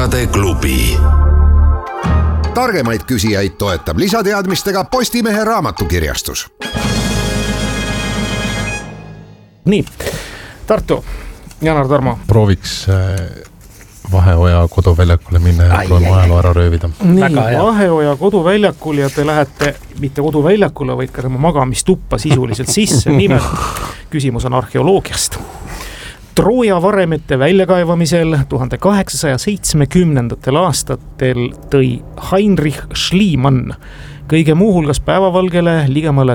Targade klubi. Targemaid küsijaid toetab lisateadmistega Postimehe raamatukirjastus. Nii, Tartu, Janar Tarmo. Prooviks Vaheoja koduväljakule minna ja proovime ajaloo ära röövida. Nii, Vaheoja koduväljakul ja te lähete mitte koduväljakule, vaid ka tema magamistuppa sisuliselt sisse. Nimelt küsimus on arheoloogiast. Trooja varemete väljakaevamisel 1870. aastatel tõi Heinrich Schliemann kõige muuhulgas päevavalgele ligemale